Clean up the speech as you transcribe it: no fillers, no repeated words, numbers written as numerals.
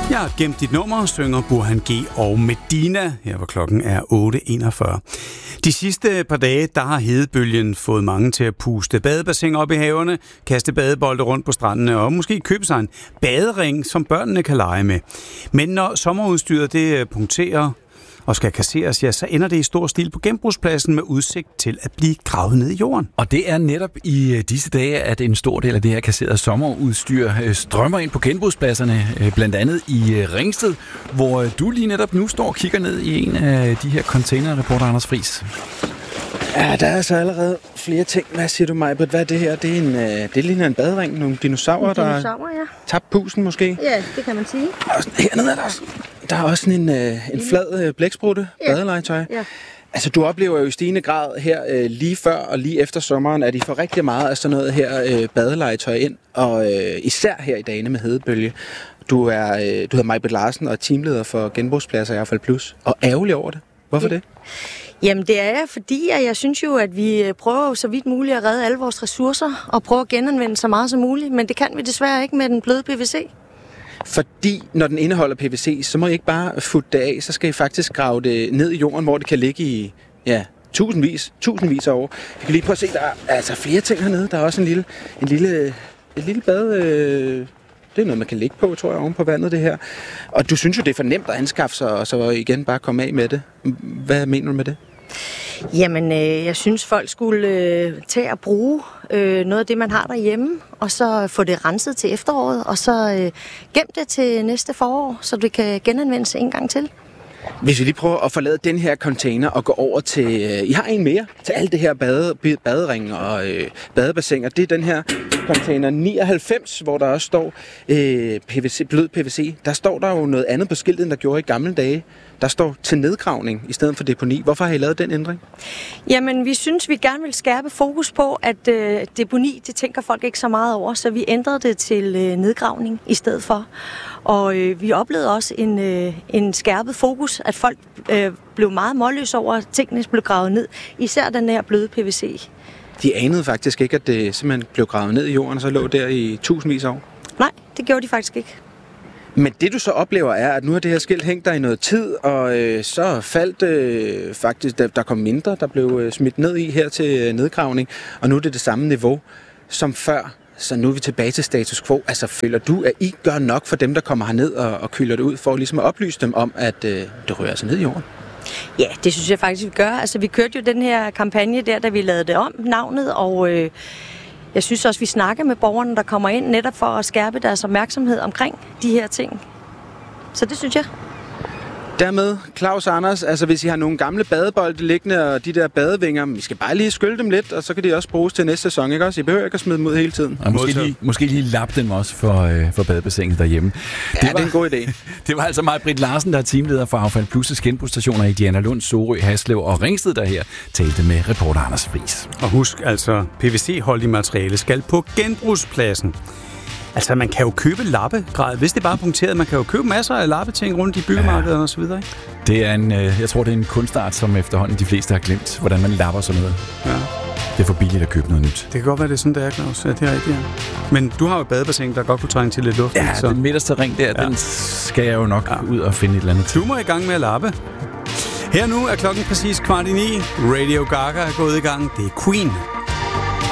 Jeg har gemt dit nummer, synger Burhan G. og Medina, her hvor klokken er 8.41. De sidste par dage, der har hedebølgen fået mange til at puste badebassiner op i haverne, kaste badebolde rundt på strandene og måske købe sig en badering, som børnene kan lege med. Men når sommerudstyret det punkterer og skal kasseres, ja, så ender det i stor stil på genbrugspladsen med udsigt til at blive gravet ned i jorden. Og det er netop i disse dage, at en stor del af det her kasserede sommerudstyr strømmer ind på genbrugspladserne, blandt andet i Ringsted, hvor du lige netop nu står og kigger ned i en af de her container, reporter Anders Friis. Ja, der er altså allerede flere ting. Hvad siger du, Majbrit? Hvad er det her? Det ligner en badering, nogle dinosaurer, der ja. Tabt pusen måske. Ja, det kan man sige. Og hernede er der er også en flad blæksprutte, badelegetøj. Ja. Altså, du oplever jo i stigende grad her lige før og lige efter sommeren, at I får rigtig meget af sådan noget her badelegetøj ind, og især her i dagene med hedebølge. Du hedder Majbrit Larsen og er teamleder for genbrugspladser i Affald Plus, og ærgerlig over det. Hvorfor det? Jamen det er jeg, fordi jeg synes jo, at vi prøver så vidt muligt at redde alle vores ressourcer og prøve at genanvende så meget som muligt, men det kan vi desværre ikke med den bløde PVC. Fordi når den indeholder PVC, så må I ikke bare futte det af, så skal I faktisk grave det ned i jorden, hvor det kan ligge i tusindvis af år. Vi kan lige prøve at se, der er altså flere ting hernede. Der er også et lille bad. Det er noget, man kan ligge på, tror jeg, oven på vandet, det her. Og du synes jo, det er for nemt at anskaffe sig, og så igen bare komme af med det. Hvad mener du med det? Jamen, jeg synes, folk skulle tage at bruge noget af det, man har derhjemme, og så få det renset til efteråret, og så gem det til næste forår, så det kan genanvendes en gang til. Hvis vi lige prøver at forlade den her container og gå over til... I har en mere til alt det her badering og badebassiner. Det er den her container 99, hvor der også står blød PVC. Der står der jo noget andet på skiltet, end der gjorde i gamle dage. Der står til nedgravning i stedet for deponi. Hvorfor har I lavet den ændring? Jamen, vi synes, vi gerne vil skærpe fokus på, at deponi, det tænker folk ikke så meget over, så vi ændrede det til nedgravning i stedet for. Og vi oplevede også en skærpet fokus, at folk blev meget målløse over, at tingene blev gravet ned. Især den her bløde PVC. De anede faktisk ikke, at det simpelthen blev gravet ned i jorden, og så lå der i tusindvis af år? Nej, det gjorde de faktisk ikke. Men det du så oplever er, at nu har det her skilt hængt der i noget tid, og så faldt faktisk, der kom mindre, der blev smidt ned i her til nedgravning, og nu er det samme niveau som før. Så nu er vi tilbage til status quo. Altså, føler du, at I gør nok for dem, der kommer herned og kylder det ud, for ligesom at oplyse dem om, at det rører sig ned i jorden? Ja, det synes jeg faktisk, vi gør. Altså, vi kørte jo den her kampagne der, da vi lavede det om, navnet, og jeg synes også, vi snakker med borgerne, der kommer ind, netop for at skærpe deres opmærksomhed omkring de her ting. Så det synes jeg. Dermed, Claus Anders, altså hvis I har nogle gamle badebolde liggende og de der badevinger, vi skal bare lige skylle dem lidt, og så kan de også bruges til næste sæson, ikke også? I behøver ikke at smide dem ud hele tiden. Og måske lige lappe dem også for badebassinet derhjemme. Det er en god idé. Det var altså Majbrit Larsen, der er teamleder for Affald Plus' genbrugsstationer i Dianalund, Sorø, Haslev og Ringsted, der her talte med reporter Anders Friis. Og husk altså, PVC-holdig materiale skal på genbrugspladsen. Altså, man kan jo købe lappegrad, hvis det er bare punkteret. Man kan jo købe masser af lappeting rundt i byggemarkederne og så videre, ikke? Det er jeg tror, det er en kunstart, som efterhånden de fleste har glemt, hvordan man lapper sådan noget. Ja. Det er for billigt at købe noget nyt. Det kan godt være, det er sådan, det er, Claus. Ja, det er rigtigt, ja. Men du har jo et badebassin, der godt kunne trænge til lidt luft. Ja, så den midterste ring der, den skal jeg jo nok ud og finde et eller andet. Du må i gang med at lappe. Her nu er klokken præcis 8:15. Radio Gaga er gået i gang. Det er Queen.